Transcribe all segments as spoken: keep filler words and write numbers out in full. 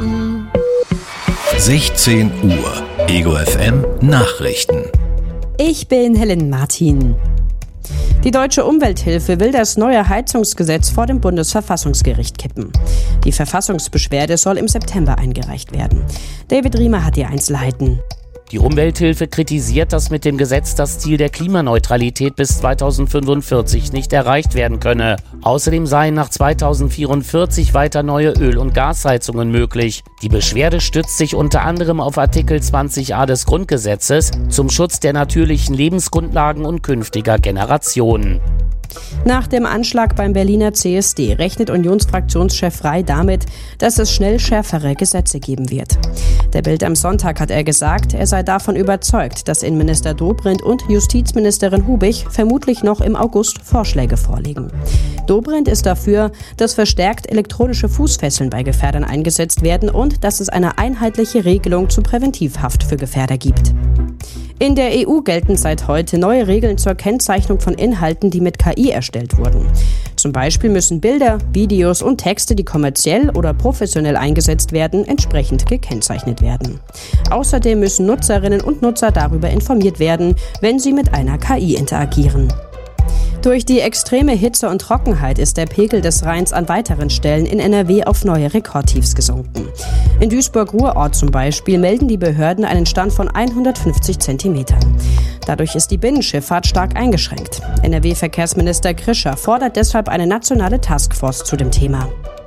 sechzehn Uhr, Ego F M Nachrichten. Ich bin Helen Martin. Die Deutsche Umwelthilfe will das neue Heizungsgesetz vor dem Bundesverfassungsgericht kippen. Die Verfassungsbeschwerde soll im September eingereicht werden. David Riemer hat die Einzelheiten. Die Umwelthilfe kritisiert, dass mit dem Gesetz das Ziel der Klimaneutralität bis zweitausendfünfundvierzig nicht erreicht werden könne. Außerdem seien nach zweitausendvierundvierzig weiter neue Öl- und Gasheizungen möglich. Die Beschwerde stützt sich unter anderem auf Artikel zwanzig a des Grundgesetzes zum Schutz der natürlichen Lebensgrundlagen und künftiger Generationen. Nach dem Anschlag beim Berliner C S D rechnet Unionsfraktionschef Frey damit, dass es schnell schärfere Gesetze geben wird. Der Bild am Sonntag hat er gesagt, er sei davon überzeugt, dass Innenminister Dobrindt und Justizministerin Hubig vermutlich noch im August Vorschläge vorlegen. Dobrindt ist dafür, dass verstärkt elektronische Fußfesseln bei Gefährdern eingesetzt werden und dass es eine einheitliche Regelung zur Präventivhaft für Gefährder gibt. In der E U gelten seit heute neue Regeln zur Kennzeichnung von Inhalten, die mit K I erstellt wurden. Zum Beispiel müssen Bilder, Videos und Texte, die kommerziell oder professionell eingesetzt werden, entsprechend gekennzeichnet werden. Außerdem müssen Nutzerinnen und Nutzer darüber informiert werden, wenn sie mit einer K I interagieren. Durch die extreme Hitze und Trockenheit ist der Pegel des Rheins an weiteren Stellen in N R W auf neue Rekordtiefs gesunken. In Duisburg-Ruhrort zum Beispiel melden die Behörden einen Stand von hundertfünfzig Zentimetern. Dadurch ist die Binnenschifffahrt stark eingeschränkt. N R W-Verkehrsminister Krischer fordert deshalb eine nationale Taskforce zu dem Thema.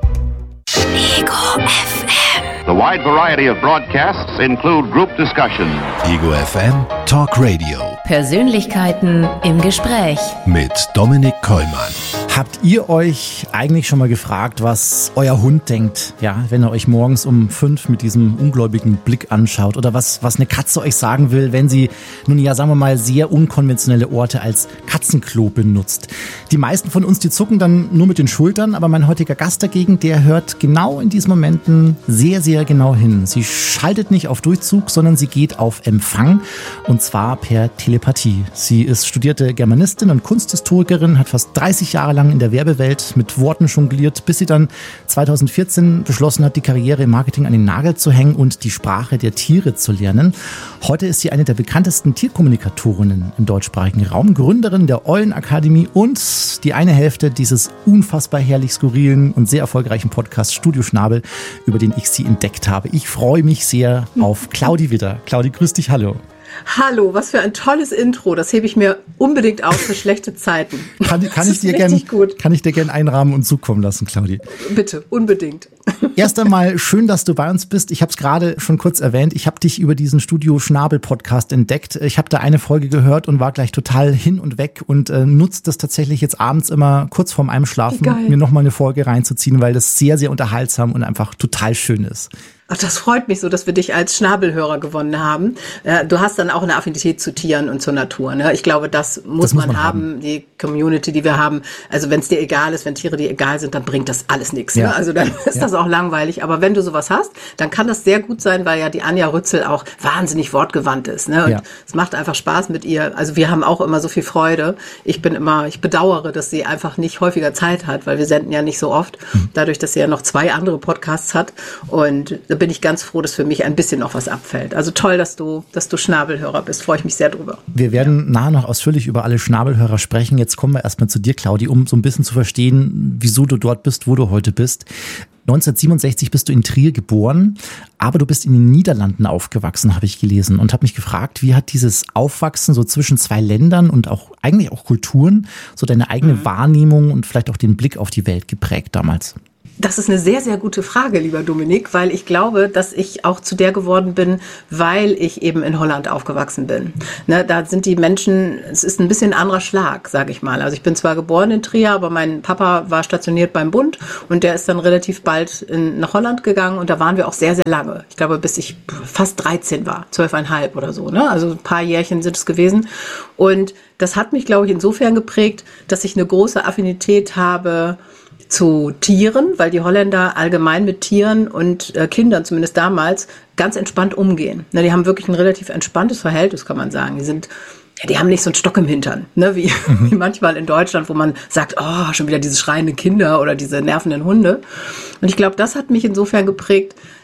Ego F M. The wide variety of broadcasts include group discussion. Ego F M Talk Radio. Persönlichkeiten im Gespräch. Mit Dominik Kollmann. Habt ihr euch eigentlich schon mal gefragt, was euer Hund denkt, ja, wenn er euch morgens um fünf mit diesem ungläubigen Blick anschaut? Oder was, was eine Katze euch sagen will, wenn sie nun ja, sagen wir mal, sehr unkonventionelle Orte als Katzenklo benutzt? Die meisten von uns, die zucken dann nur mit den Schultern, aber mein heutiger Gast dagegen, der hört genau in diesen Momenten sehr, sehr genau hin. Sie schaltet nicht auf Durchzug, sondern sie geht auf Empfang, und zwar per Telepathie. Sie ist studierte Germanistin und Kunsthistorikerin, hat fast dreißig Jahre lang in der Werbewelt mit Worten jongliert, bis sie dann zweitausendvierzehn beschlossen hat, die Karriere im Marketing an den Nagel zu hängen und die Sprache der Tiere zu lernen. Heute ist sie eine der bekanntesten Tierkommunikatorinnen im deutschsprachigen Raum, Gründerin der Eulenakademie und die eine Hälfte dieses unfassbar herrlich skurrilen und sehr erfolgreichen Podcasts Studio Schnabel, über den ich sie entdeckt habe. Ich freue mich sehr auf Claudi Widder. Claudi, grüß dich, hallo. Hallo, was für ein tolles Intro. Das hebe ich mir unbedingt auf für schlechte Zeiten. Kann, kann, ich, dir gern, kann ich dir gerne einrahmen und zukommen lassen, Claudi? Bitte, unbedingt. Erst einmal schön, dass du bei uns bist. Ich habe es gerade schon kurz erwähnt. Ich habe dich über diesen Studio Schnabel Podcast entdeckt. Ich habe da eine Folge gehört und war gleich total hin und weg und äh, nutze das tatsächlich jetzt abends immer kurz vorm Einschlafen, mir nochmal eine Folge reinzuziehen, weil das sehr, sehr unterhaltsam und einfach total schön ist. Ach, das freut mich so, dass wir dich als Schnabelhörer gewonnen haben. Du hast dann auch eine Affinität zu Tieren und zur Natur, ne? Ich glaube, das muss, das muss man, man haben, haben, die Community, die wir haben. Also wenn es dir egal ist, wenn Tiere dir egal sind, dann bringt das alles nichts. Ja. Ne? Also dann ist ja. das auch langweilig. Aber wenn du sowas hast, dann kann das sehr gut sein, weil ja die Anja Rützel auch wahnsinnig wortgewandt ist. Ne? Und ja. es macht einfach Spaß mit ihr. Also wir haben auch immer so viel Freude. Ich bin immer, ich bedauere, dass sie einfach nicht häufiger Zeit hat, weil wir senden ja nicht so oft. Dadurch, dass sie ja noch zwei andere Podcasts hat. Und da bin ich ganz froh, dass für mich ein bisschen noch was abfällt. Also toll, dass du, dass du Schnabelhörer bist. Freue ich mich sehr drüber. Wir werden nachher noch ausführlich über alle Schnabelhörer sprechen. Jetzt kommen wir erstmal zu dir, Claudi, um so ein bisschen zu verstehen, wieso du dort bist, wo du heute bist. neunzehnhundertsiebenundsechzig bist du in Trier geboren, aber du bist in den Niederlanden aufgewachsen, habe ich gelesen, und habe mich gefragt, wie hat dieses Aufwachsen so zwischen zwei Ländern und auch eigentlich auch Kulturen so deine eigene mhm. Wahrnehmung und vielleicht auch den Blick auf die Welt geprägt damals? Das ist eine sehr, sehr gute Frage, lieber Dominik, weil ich glaube, dass ich auch zu der geworden bin, weil ich eben in Holland aufgewachsen bin. Ne, da sind die Menschen, es ist ein bisschen ein anderer Schlag, sage ich mal. Also ich bin zwar geboren in Trier, aber mein Papa war stationiert beim Bund und der ist dann relativ bald in, nach Holland gegangen und da waren wir auch sehr, sehr lange. Ich glaube, bis ich fast dreizehn war, zwölfeinhalb oder so. Ne? Also ein paar Jährchen sind es gewesen. Und das hat mich, glaube ich, insofern geprägt, dass ich eine große Affinität habe zu Tieren, weil die Holländer allgemein mit Tieren und äh, Kindern, zumindest damals, ganz entspannt umgehen. Ne, die haben wirklich ein relativ entspanntes Verhältnis, kann man sagen. Die sind, ja, die haben nicht so einen Stock im Hintern, ne, wie, mhm. wie manchmal in Deutschland, wo man sagt, oh, schon wieder diese schreienden Kinder oder diese nervenden Hunde. Und ich glaube, das hat mich insofern geprägt,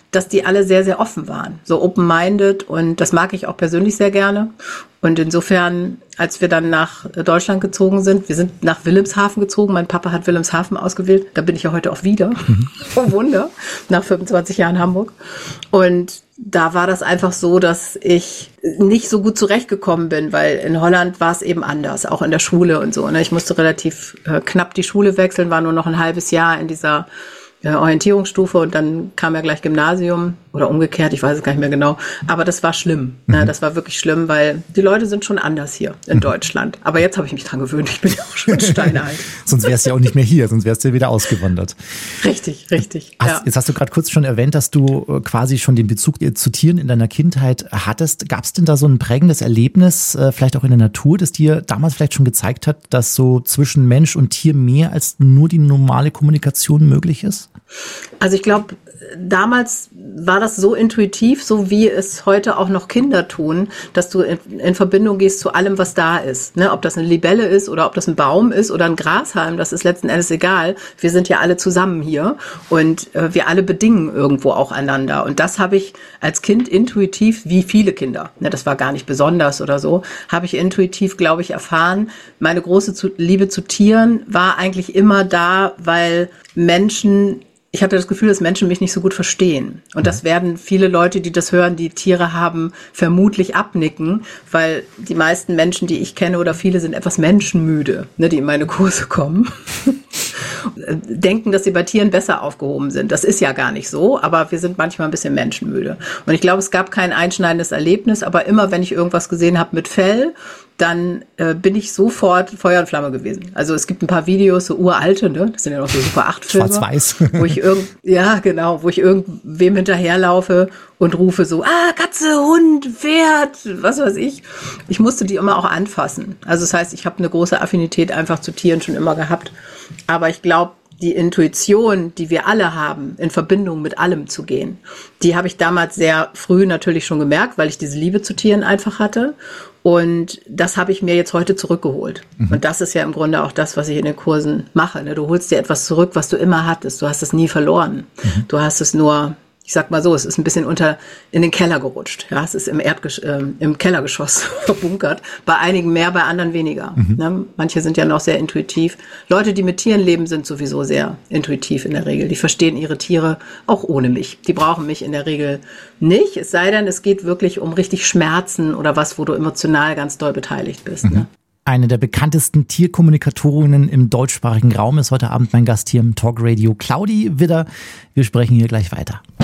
dass die alle sehr, sehr offen waren, so open-minded, und das mag ich auch persönlich sehr gerne. Und insofern, als wir dann nach Deutschland gezogen sind, wir sind nach Wilhelmshaven gezogen, mein Papa hat Wilhelmshaven ausgewählt, da bin ich ja heute auch wieder, oh Wunder, nach fünfundzwanzig Jahren Hamburg. Und da war das einfach so, dass ich nicht so gut zurechtgekommen bin, weil in Holland war es eben anders, auch in der Schule und so. Ne? Ich musste relativ äh, knapp die Schule wechseln, war nur noch ein halbes Jahr in dieser äh, Orientierungsstufe und dann kam ja gleich Gymnasium oder umgekehrt, ich weiß es gar nicht mehr genau. Aber das war schlimm, mhm. ne? Das war wirklich schlimm, weil die Leute sind schon anders hier in mhm. Deutschland. Aber jetzt habe ich mich dran gewöhnt, ich bin ja auch schon steinalt. Sonst wärst du ja auch nicht mehr hier, sonst wärst du ja wieder ausgewandert. Richtig, richtig. Hast, ja. Jetzt hast du gerade kurz schon erwähnt, dass du quasi schon den Bezug zu Tieren in deiner Kindheit hattest. Gab es denn da so ein prägendes Erlebnis, vielleicht auch in der Natur, das dir damals vielleicht schon gezeigt hat, dass so zwischen Mensch und Tier mehr als nur die normale Kommunikation möglich ist? Also ich glaube, damals war das so intuitiv, so wie es heute auch noch Kinder tun, dass du in, in Verbindung gehst zu allem, was da ist. Ne? Ob das eine Libelle ist oder ob das ein Baum ist oder ein Grashalm, das ist letzten Endes egal. Wir sind ja alle zusammen hier und äh, wir alle bedingen irgendwo auch einander. Und das habe ich als Kind intuitiv, wie viele Kinder, ne, das war gar nicht besonders oder so, habe ich intuitiv, glaube ich, erfahren. Meine große zu, Liebe zu Tieren war eigentlich immer da, weil Menschen... Ich hatte das Gefühl, dass Menschen mich nicht so gut verstehen. Und das werden viele Leute, die das hören, die Tiere haben, vermutlich abnicken, weil die meisten Menschen, die ich kenne oder viele, sind etwas menschenmüde, ne, die in meine Kurse kommen. Denken, dass sie bei Tieren besser aufgehoben sind. Das ist ja gar nicht so, aber wir sind manchmal ein bisschen menschenmüde. Und ich glaube, es gab kein einschneidendes Erlebnis, aber immer, wenn ich irgendwas gesehen habe mit Fell, dann äh, bin ich sofort Feuer und Flamme gewesen. Also es gibt ein paar Videos, so uralte, ne? Das sind ja noch so Super acht Filme. Schwarz-Weiß. Wo ich irgend, ja, genau, wo ich irgendwem hinterherlaufe und rufe so, ah, Katze, Hund, Pferd, was weiß ich. Ich musste die immer auch anfassen. Also das heißt, ich habe eine große Affinität einfach zu Tieren schon immer gehabt. Aber ich glaube, die Intuition, die wir alle haben, in Verbindung mit allem zu gehen, die habe ich damals sehr früh natürlich schon gemerkt, weil ich diese Liebe zu Tieren einfach hatte. Und das habe ich mir jetzt heute zurückgeholt. Mhm. Und das ist ja im Grunde auch das, was ich in den Kursen mache. Du holst dir etwas zurück, was du immer hattest. Du hast es nie verloren. Mhm. Du hast es nur, ich sag mal so, es ist ein bisschen unter in den Keller gerutscht. Ja, es ist im Erdgesch- äh, im Kellergeschoss verbunkert. Bei einigen mehr, bei anderen weniger. Mhm. Ne? Manche sind ja noch sehr intuitiv. Leute, die mit Tieren leben, sind sowieso sehr intuitiv in der Regel. Die verstehen ihre Tiere auch ohne mich. Die brauchen mich in der Regel nicht. Es sei denn, es geht wirklich um richtig Schmerzen oder was, wo du emotional ganz doll beteiligt bist. Mhm. Ne? Eine der bekanntesten Tierkommunikatorinnen im deutschsprachigen Raum ist heute Abend mein Gast hier im Talkradio, Claudi Widder. Wir sprechen hier gleich weiter.